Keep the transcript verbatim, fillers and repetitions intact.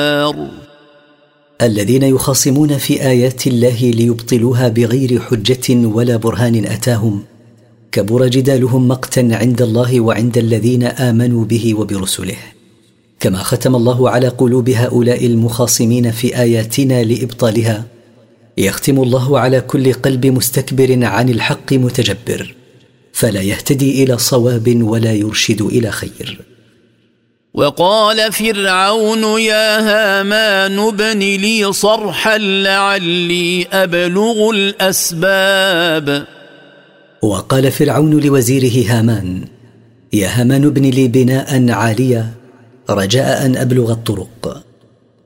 الذين يخاصمون في آيات الله ليبطلوها بغير حجة ولا برهان أتاهم كبر جدالهم مقتا عند الله وعند الذين آمنوا به وبرسله. كما ختم الله على قلوب هؤلاء المخاصمين في آياتنا لإبطالها، يختم الله على كل قلب مستكبر عن الحق متجبر، فلا يهتدي إلى صواب ولا يرشد إلى خير. وقال فرعون يا هامان ابن لي صرحا لعلي أبلغ الأسباب. وقال فرعون لوزيره هامان يا هامان ابن لي بناء عاليا رجاء أن أبلغ الطرق.